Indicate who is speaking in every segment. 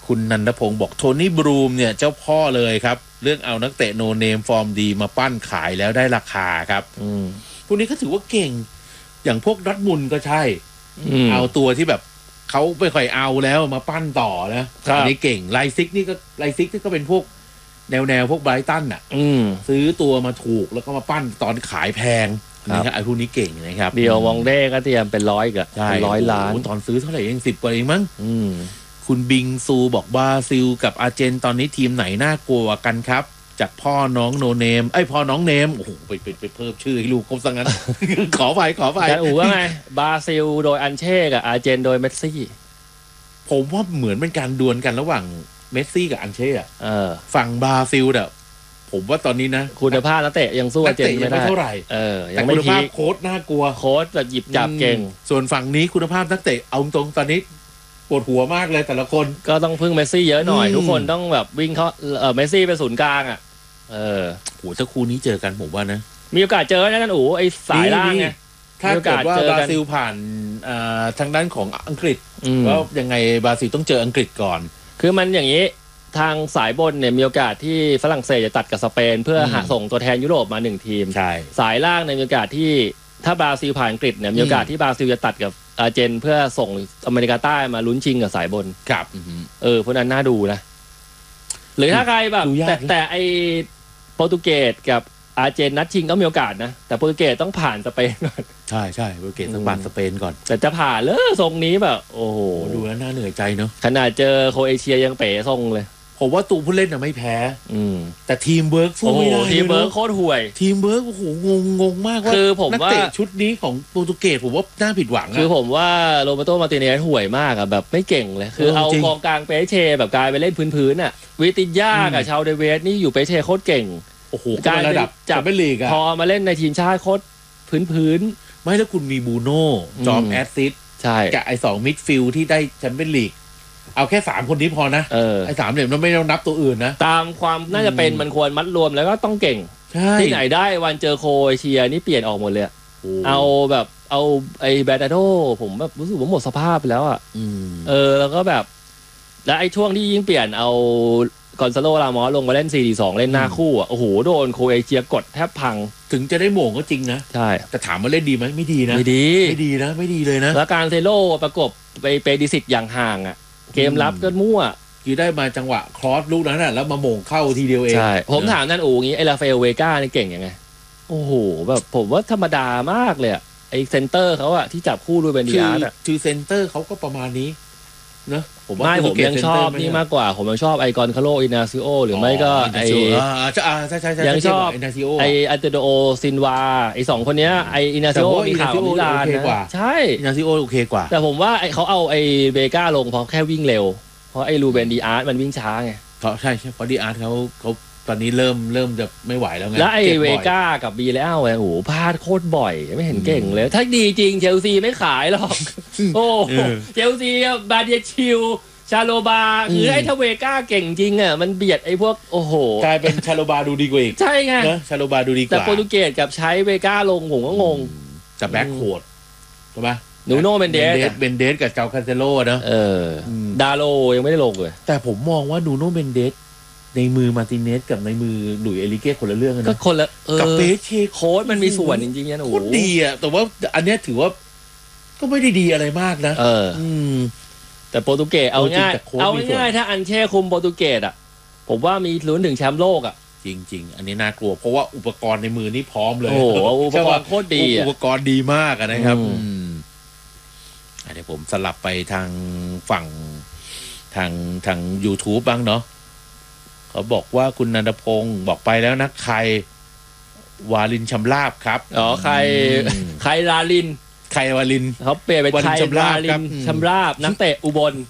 Speaker 1: คุณนันทพงศ์บอกโทนี่บรูมเนี่ยเจ้าพ่อเลยครับเรื่องเอานักเตะโนเนมฟอร์มดีมาปั้นขายแล้วได้ราคาครับพวกนี้ก็ถือว่าเก่งอย่างพวกดอร์ทมุนด์ก็ใช่เอาตัวที่แบบเขาไม่ค่อยเอาแล้วมาปั้นต่อนะอันนี้เก่งไลซิกนี่ก็เป็นพวกแนวพวกไบรตันอ่ะซื้อตัวมาถูกแล้วก็มาปั้นตอนขายแพงนะครับไอ้พวกนี้เก่งนะครับ
Speaker 2: เดียววองเด้ก็เตรียมเป็น100กับ100 ล้าน
Speaker 1: ตอนซื้อเท่าไหร่เอง10 กว่าเองมั้งคุณบิงซูบอกบราซิลกับอาร์เจนตอนนี้ทีมไหนน่ากลัวกันครับจากพ่อน้องโนเนมพ่อน้องเนมโอ้โหไปเพิ่มชื่อให้ลูกเขาซะงั้น ขอไป
Speaker 2: แต่ว่าไงบราซิลโดยอันเช่กับอาร์เจนโดยเมสซี่
Speaker 1: ผมว่าเหมือนเป็นการดวลกันระหว่างเมสซี่กับอันเช่ฝั่งบราซิลเนี่ยผมว่าตอนนี้นะ
Speaker 2: คุณภาพนักเตะยังสู้อาร์เจนไม่ได้
Speaker 1: เท่าไหร่
Speaker 2: ยัง
Speaker 1: ไม่คุณภาพโค้ชน่ากลัว
Speaker 2: โค้ชแบบหยิบจับเก่ง
Speaker 1: ส่วนฝั่งนี้คุณภาพนักเตะเอาตรงตอนนี้ปวดหัวมากเลยแต่ละคน
Speaker 2: ก็ต้องพึ่งเมสซี่เยอะหน่อยทุกคนต้องแบบวิ่งเขาเมสซี่เป็นศูนย์กลาง
Speaker 1: โหถ้าคู่นี้เจอกันผมว่านะ
Speaker 2: มีโอกาสเจอนะกันไอ้สายล่างไง
Speaker 1: ถ้าเกิดว่าบราซิลผ่านทางด้านของอังกฤษก็ยังไงบราซิลต้องเจออังกฤษก่อน
Speaker 2: คือมันอย่างนี้ทางสายบนเนี่ยมีโอกาสที่ฝรั่งเศสจะตัดกับสเปนเพื่อหาส่งตัวแทนยุโรปมา1ทีมสายล่างในมีโอกาสที่ถ้าบราซิลผ่านอังกฤษเนี่ยมีโอกาสที่บราซิลจะตัดกับอาร์เจนเพื่อส่งอเมริกาใต้มาลุ้นชิงกับสายบน
Speaker 1: ครับ
Speaker 2: พวกนั้นน่าดูนะหรือถ้าใครแบบแต่ไอโปรตุเกสกับอาร์เจนนัดชิงก็มีโอกาสนะแต่โปรตุเกสต้องผ่านสเปนก่อน
Speaker 1: ใช่โปรตุเกสต้องผ่านสเปนก่อน
Speaker 2: แต่จะผ่านเลยทรงนี้แบบโอ้โห
Speaker 1: ดูแล้วน่าเหนื่อยใจเนาะ
Speaker 2: ขนาดเจอโครเอเชียยังเป๋ทรงเลย
Speaker 1: ผมว่าตัวผู้เล่นไม่แพ้แต่ทีมเวิร์กสู้ไม่ได้
Speaker 2: ทีมเวิร์กโคตรห่วย
Speaker 1: ทีมเวิร์กโอ้โหงงมากว่านักเตะชุดนี้ของโปรตุเกสผมว่าน่าผิดหวัง
Speaker 2: คือผมว่าโรเบโตมาร์ติเนสห่วยมากแบบไม่เก่งเลยคือเอากองกลางเปเช่แบบกลายไปเล่นพื้นๆวิติญากับชาวเดเวสนี่อยู่เปเช่โคตรเก่ง
Speaker 1: โอ้โหการระดับจับไม่ลีก
Speaker 2: พอมาเล่นในทีมชาติโคตรพื้น
Speaker 1: ไม่แล้วคุณมีบูโน่จอมแอสซิส
Speaker 2: ใช่
Speaker 1: กับไอ้2มิดฟิลด์ที่ได้แชมเปี้ยนลีกเอาแค่3คนนี้พอนะไอ้3เนี่ยมันไม่ต้องนับตัวอื่นนะ
Speaker 2: ตามความน่าจะเป็นมันควรมัดรวมแล้วก็ต้องเก่งที่ไหนได้วันเจอโครเอเชียนี่เปลี่ยนออกหมดเลยเอาแบบเอาไอ้แบตโดผมแบบรู้สึกว่าหมดสภาพไปแล้วแล้วก็แบบแล้วไอ้ช่วงที่ยิ่งเปลี่ยนเอากอนซาโลรามอสลงมาเล่น 4-2 เล่นหน้าคู่โอ้โหโดนโครเอเชียกดแทบพัง
Speaker 1: ถึงจะได้โมงก็จริงนะ
Speaker 2: ใช่
Speaker 1: แต่ถามว่าเล่นดีไหมไม่ดีนะไม่ดีนะไม่ดีเลยนะ
Speaker 2: แล้วการเซโลประกบไปเปดิสิตอย่างห่างเกมรับก็มั่ว
Speaker 1: คือได้มาจังหวะครอสลูกนั้นแล้วมาโมงเข้าทีเดียวเอง
Speaker 2: ใช่ผมถามนั่นงี้ไอ้ราฟาเอลเวก้านี่เก่งยังไงโอ้โหแบบผมว่าธรรมดามากเลยไอ้เซนเตอร์เขาที่จับคู่ด้วยเบนดิอาร์
Speaker 1: คือเซนเตอร์เขาก็ประมาณนี้นะ
Speaker 2: ผมยังชอบนี่มากกว่าผมยังชอบไอกอนคาโลอินาซิโอหรือไม่ก็ไอยังชอบไออัลเตโดโอซินวาไอ2คนนี้ไออินาซิโอมีข่าวมิลานนะใช่
Speaker 1: อินาซิโอโอเคกว่า
Speaker 2: แต่ผมว่าเขาเอาไอเบก้าลงเพราะแค่วิ่งเร็วเพราะไอรูเบนดีอาร์ตมันวิ่งช้าไง
Speaker 1: ใช่เพราะดีอาร์ตเขาตอนนี้เริ่มจะไม่ไหวแล้วไง
Speaker 2: แล้วไอเวก้ากับบีแล้วโอ้โหพลาดโคตรบ่อยไม่เห็นเก่งเลยถ้าดีจริงเชลซีไม่ขายหรอกโอ้เชลซีบาเดียชิลชาโลบาคือไอ้ทเวก้าเก่งจริงมันเบียดไอ้พวกโอ้โห
Speaker 1: กลายเป็นชาโลบาดูดีกว่าอีก
Speaker 2: ใช่ไง
Speaker 1: ชาโลบาดูดีกว่า
Speaker 2: แต่โปรตุเกสกับใช้เวก้าลงผมก็งง
Speaker 1: จะแบ็คโคดใช่ไหม
Speaker 2: นูโน่เบนเ
Speaker 1: ดสกับเจ้าคาเซโร่นะ
Speaker 2: ดาโลยังไม่ได้ลงเลย
Speaker 1: แต่ผมมองว่านูโน่เบนเดสในมือมาร์ติเนสกับในมือหลุยส์เอลิเก้คนละเรื่องนะ
Speaker 2: ก็คนละ
Speaker 1: กับเปเช่
Speaker 2: โค้ชมันมีส่วนจริงๆนะโอ้โห
Speaker 1: ดีแต่ว่าอันนี้ถือว่าก็ไม่ได้ดีอะไรมากนะ
Speaker 2: แต่โปรตุเกสเอาง่ายถ้าอันเช่คุมโปรตุเกสผมว่ามีลุ้นถึงแชมป์โลก
Speaker 1: จริงๆอันนี้น่ากลัวเพราะว่าอุปกรณ์ในมือนี่พร้อมเลย
Speaker 2: โอ้โหอุปกรณ์โคตรดี
Speaker 1: อุปกรณ์ดีมากนะครับเดี๋ยวผมสลับไปทางฝั่งทาง YouTube บ้างเนาะเขาบอกว่าคุณนันทพงศ์บอกไปแล้วนะใครวาลินชำราบครับ
Speaker 2: ใครลาลิน
Speaker 1: ใครวาลิน
Speaker 2: เขาเปลี่ยนเป็นใครลาลินชำราบนักเตะอุบล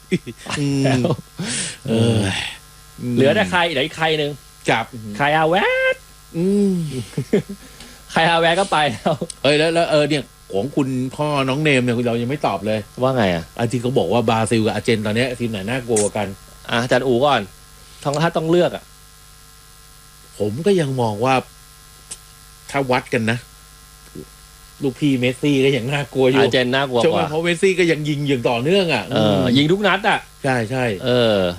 Speaker 2: เหลือแต่ใครอีกใครนึง
Speaker 1: จับ
Speaker 2: ใครอาแวดใครอาแวดก็ไปแล้ว
Speaker 1: แล้วเนี่ยของคุณพ่อน้องเนมเนี่ยเรายังไม่ตอบเลย
Speaker 2: ว่าไง
Speaker 1: ที่เขาบอกว่าบราซิลกับอาร์เจนตอนนี้ทีมไหนน่ากลัวกัน
Speaker 2: อาจารย์อู๋ก่อนถ้าต้องเลือก
Speaker 1: ผมก็ยังมองว่าถ้าวัดกันนะลูกพี่เมสซี่ก็ยังน่ากลัวอยู่
Speaker 2: อาร์เจนน่ากลัวกว่า
Speaker 1: เพราะเมสซี่ก็ยังยิงอย่างต่อเนื่องยิ
Speaker 2: งทุกนัด
Speaker 1: ใช่